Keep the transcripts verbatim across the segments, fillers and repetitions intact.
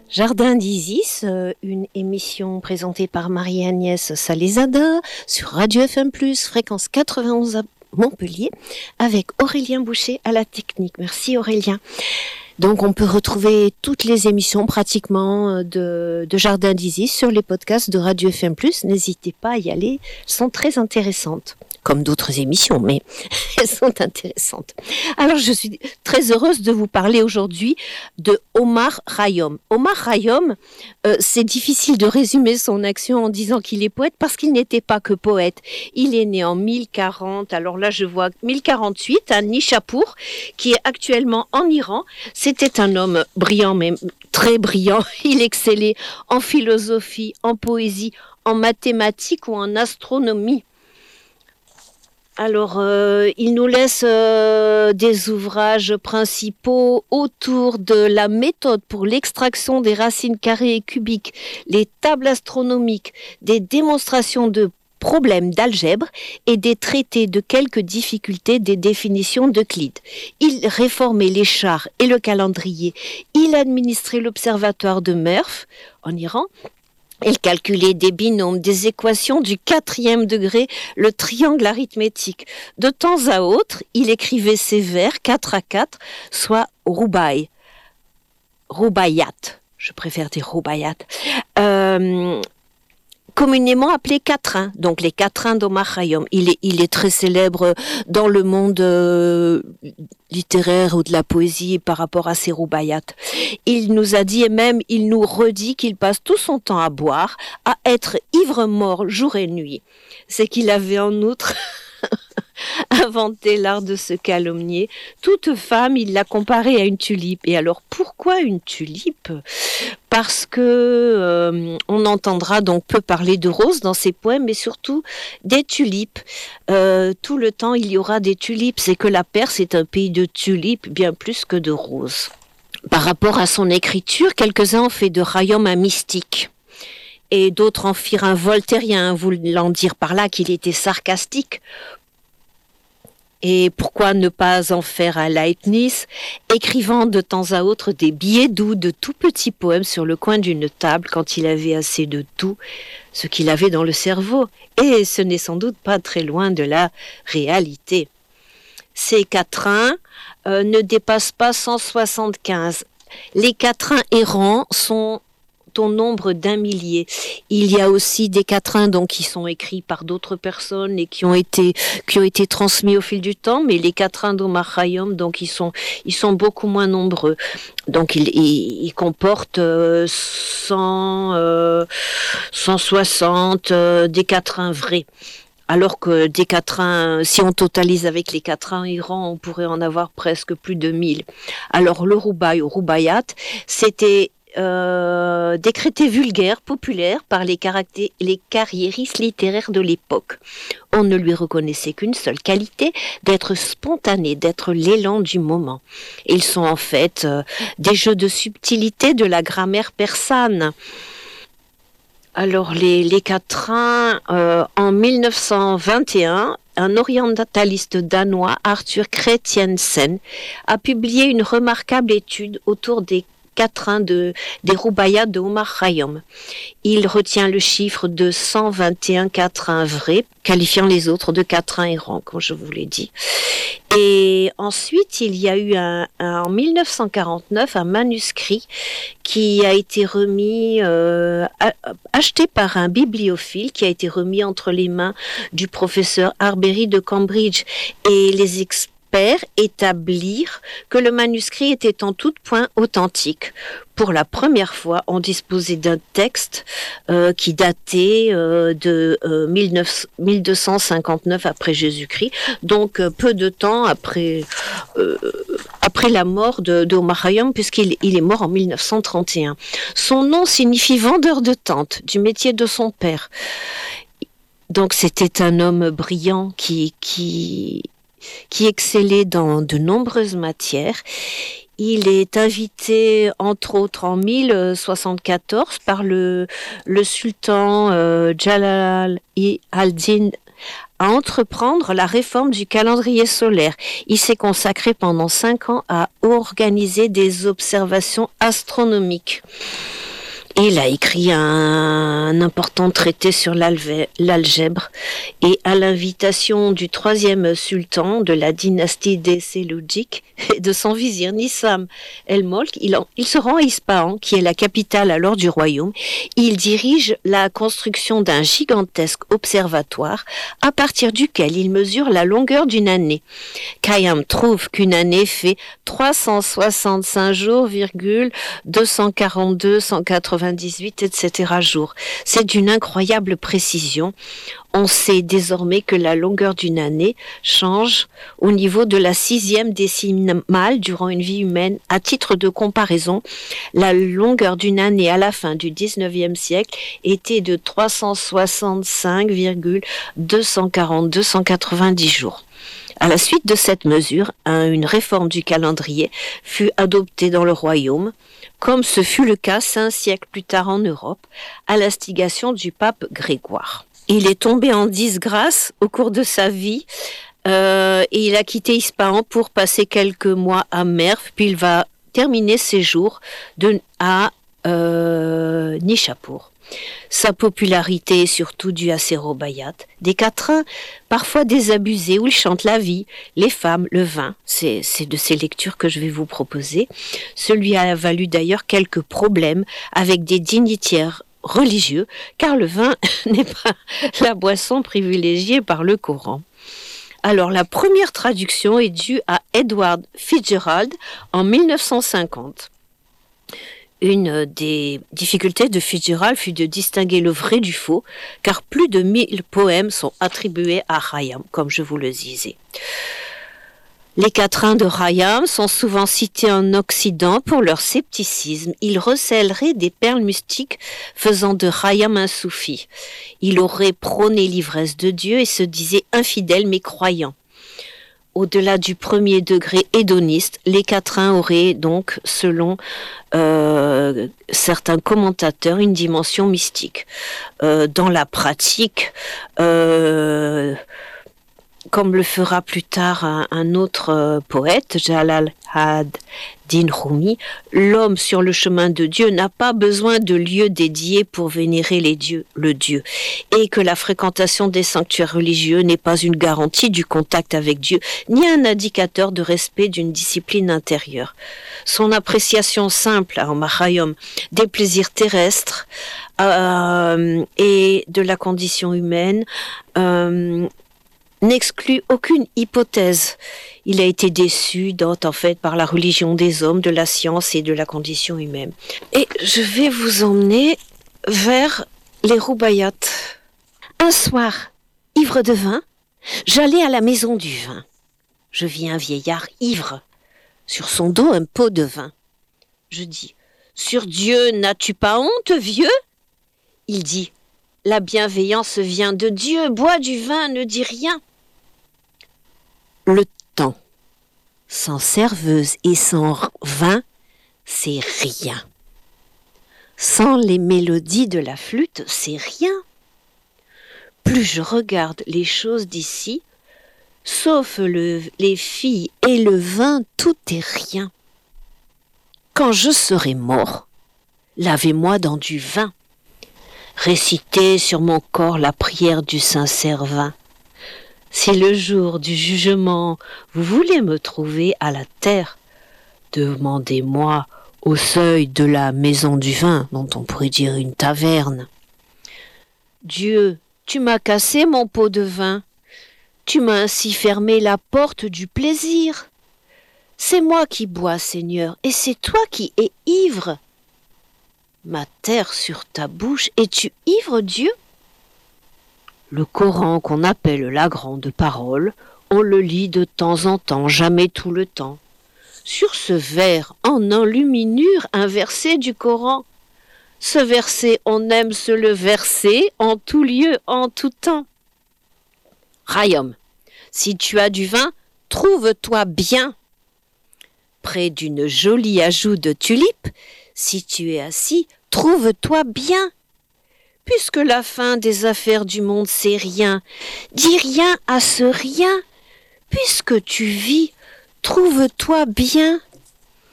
Jardin d'Isis, euh, une émission présentée par Marie-Agnès Salézada sur Radio F M plus, fréquence quatre-vingt-onze à Montpellier, avec Aurélien Boucher à la technique. Merci Aurélien. Donc on peut retrouver toutes les émissions pratiquement de, de Jardin d'Isis sur les podcasts de Radio F M plus. N'hésitez pas à y aller, elles sont très intéressantes. Comme d'autres émissions, mais elles sont intéressantes. Alors, je suis très heureuse de vous parler aujourd'hui de Omar Khayyam. Omar Khayyam, euh, c'est difficile de résumer son action en disant qu'il est poète parce qu'il n'était pas que poète. Il est né en mille quarante, alors là je vois mille quarante-huit, à Nishapur, qui est actuellement en Iran. C'était un homme brillant, mais très brillant. Il excellait en philosophie, en poésie, en mathématiques ou en astronomie. Alors, euh, il nous laisse euh, des ouvrages principaux autour de la méthode pour l'extraction des racines carrées et cubiques, les tables astronomiques, des démonstrations de problèmes d'algèbre et des traités de quelques difficultés des définitions d'Euclide. Il réformait les chars et le calendrier. Il administrait l'observatoire de Merv en Iran. Il calculait des binômes, des équations du quatrième degré, le triangle arithmétique. De temps à autre, il écrivait ses vers quatre à quatre, soit Rubaï, Rubaiyat, je préfère dire Rubaiyat, euh, communément appelé quatrain, donc les quatrains d'Omar Khayyam. Il est, il est très célèbre dans le monde euh, littéraire ou de la poésie par rapport à ses Rubaiyat. Il nous a dit, et même il nous redit qu'il passe tout son temps à boire, à être ivre-mort jour et nuit. C'est qu'il avait en outre inventé l'art de se calomnier. Toute femme, il l'a comparée à une tulipe. Et alors, pourquoi une tulipe ? Parce que euh, on entendra donc peu parler de roses dans ses poèmes, mais surtout des tulipes. Euh, tout le temps, il y aura des tulipes. C'est que la Perse est un pays de tulipes, bien plus que de roses. Par rapport à son écriture, quelques-uns ont fait de Khayyam un mystique. Et d'autres en firent un voltairien, voulant dire par là qu'il était sarcastique. Et pourquoi ne pas en faire un Leibniz, écrivant de temps à autre des billets doux de tout petits poèmes sur le coin d'une table quand il avait assez de tout, ce qu'il avait dans le cerveau. Et ce n'est sans doute pas très loin de la réalité. Ces quatrains euh, ne dépassent pas cent soixante-quinze. Les quatrains errants sont au nombre d'un millier. Il y a aussi des quatrains donc qui sont écrits par d'autres personnes et qui ont été qui ont été transmis au fil du temps, mais les quatrains d'Omar Khayyam donc ils sont ils sont beaucoup moins nombreux. Donc ils ils, ils comportent euh, cent euh, cent soixante euh, des quatrains vrais. Alors que des quatrains, si on totalise avec les quatrains Iran, on pourrait en avoir presque plus de mille. Alors le Rubaï ou Rubaiyat, c'était Euh, décrété vulgaire, populaire par les, caracté- les carriéristes littéraires de l'époque. On ne lui reconnaissait qu'une seule qualité, d'être spontané, d'être l'élan du moment. Ils sont en fait euh, des jeux de subtilité de la grammaire persane. Alors les, les quatrains, euh, en mille neuf cent vingt et un, un orientaliste danois, Arthur Christiansen, a publié une remarquable étude autour des quatrains de, des Rubaiyat de Omar Khayyam. Il retient le chiffre de cent vingt et un quatrains vrais, qualifiant les autres de quatrains errants, comme je vous l'ai dit. Et ensuite, il y a eu un, un, en mille neuf cent quarante-neuf un manuscrit qui a été remis, euh, a, acheté par un bibliophile, qui a été remis entre les mains du professeur Arbery de Cambridge. Et les experts établir que le manuscrit était en tout point authentique. Pour la première fois, on disposait d'un texte euh, qui datait euh, de euh, mille deux cent cinquante-neuf après Jésus-Christ, donc euh, peu de temps après, euh, après la mort de, de Omar Khayyam, puisqu'il il est mort en mille neuf cent trente et un. Son nom signifie vendeur de tentes, du métier de son père. Donc c'était un homme brillant qui... qui qui excellait dans de nombreuses matières. Il est invité, entre autres, en mille soixante-quatorze par le, le sultan euh, Jalal al-Din à entreprendre la réforme du calendrier solaire. Il s'est consacré pendant cinq ans à organiser des observations astronomiques. Il a écrit un, un important traité sur l'algèbre et à l'invitation du troisième sultan de la dynastie des Séloujiques et de son vizir Nissam el-Molk, il, il se rend à Ispahan, qui est la capitale alors du royaume. Il dirige la construction d'un gigantesque observatoire à partir duquel il mesure la longueur d'une année. Khayyam trouve qu'une année fait trois cent soixante-cinq jours, deux cent quarante-deux, cent quatre-vingt-dix-huit, et cetera jours. C'est d'une incroyable précision. On sait désormais que la longueur d'une année change au niveau de la sixième décimale durant une vie humaine. À titre de comparaison, la longueur d'une année à la fin du dix-neuvième siècle était de trois cent soixante-cinq, deux cent quarante-deux, cent quatre-vingt-dix jours. À la suite de cette mesure, une réforme du calendrier fut adoptée dans le royaume, comme ce fut le cas cinq siècles plus tard en Europe, à l'instigation du pape Grégoire. Il est tombé en disgrâce au cours de sa vie euh, et il a quitté Ispahan pour passer quelques mois à Merv, puis il va terminer ses jours de, à euh, Nishapur. Sa popularité est surtout due à ses robayats, des quatrains parfois désabusés où il chante la vie, les femmes, le vin. C'est, c'est de ces lectures que je vais vous proposer. Ce lui a valu d'ailleurs quelques problèmes avec des dignitaires religieux, car le vin n'est pas la boisson privilégiée par le Coran. Alors la première traduction est due à Edward Fitzgerald en mille neuf cent cinquante. Une des difficultés de Fitzgerald fut de distinguer le vrai du faux, car plus de mille poèmes sont attribués à Khayyam, comme je vous le disais. Les quatrains de Khayyam sont souvent cités en Occident pour leur scepticisme. Ils recèleraient des perles mystiques faisant de Khayyam un soufi. Il aurait prôné l'ivresse de Dieu et se disait infidèle mais croyant. Au-delà du premier degré hédoniste, les quatrains auraient donc, selon euh, certains commentateurs, une dimension mystique. Euh, dans la pratique, euh, comme le fera plus tard un, un autre euh, poète, Jalal ad-Din Rumi, l'homme sur le chemin de Dieu n'a pas besoin de lieux dédiés pour vénérer les dieux, le Dieu, et que la fréquentation des sanctuaires religieux n'est pas une garantie du contact avec Dieu, ni un indicateur de respect d'une discipline intérieure. Son appréciation simple en Khayyam des plaisirs terrestres euh, et de la condition humaine euh, n'exclut aucune hypothèse. Il a été déçu dans, en fait, par la religion des hommes, de la science et de la condition humaine. Et je vais vous emmener vers les Roubayats. Un soir, ivre de vin, j'allais à la maison du vin. Je vis un vieillard ivre, sur son dos un pot de vin. Je dis, « Sur Dieu, n'as-tu pas honte, vieux ?» Il dit, « La bienveillance vient de Dieu, bois du vin, ne dis rien. » Le temps, sans serveuse et sans vin, c'est rien. Sans les mélodies de la flûte, c'est rien. Plus je regarde les choses d'ici, sauf le, les filles et le vin, tout est rien. Quand je serai mort, lavez-moi dans du vin. Récitez sur mon corps la prière du sincère vin. Si le jour du jugement, vous voulez me trouver à la terre, demandez-moi au seuil de la maison du vin, dont on pourrait dire une taverne. Dieu, tu m'as cassé mon pot de vin, tu m'as ainsi fermé la porte du plaisir. C'est moi qui bois, Seigneur, et c'est toi qui es ivre. Ma terre sur ta bouche, es-tu ivre, Dieu ? Le Coran qu'on appelle la grande parole, on le lit de temps en temps, jamais tout le temps. Sur ce vers, en enluminure, un verset du Coran. Ce verset, on aime se le verser en tout lieu, en tout temps. Khayyam, si tu as du vin, trouve-toi bien. Près d'une jolie ajout de tulipes, si tu es assis, trouve-toi bien. Puisque la fin des affaires du monde c'est rien, dis rien à ce rien. Puisque tu vis, trouve-toi bien.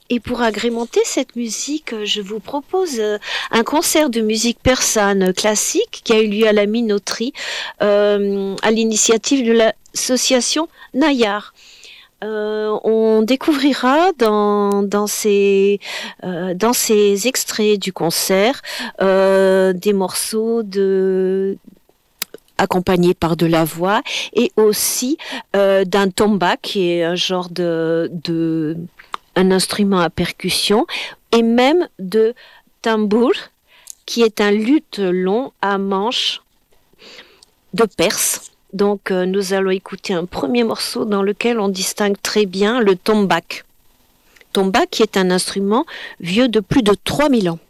Et pour agrémenter cette musique, je vous propose un concert de musique persane classique qui a eu lieu à la Minoterie euh, à l'initiative de l'association Nayar. Euh, on découvrira dans, dans, ces, euh, dans ces extraits du concert euh, des morceaux de, accompagnés par de la voix et aussi euh, d'un tombak qui est un genre de, de un instrument à percussion et même de tambour qui est un luth long à manche de Perse. Donc euh, nous allons écouter un premier morceau dans lequel on distingue très bien le tombak. Tombak qui est un instrument vieux de plus de trois mille ans.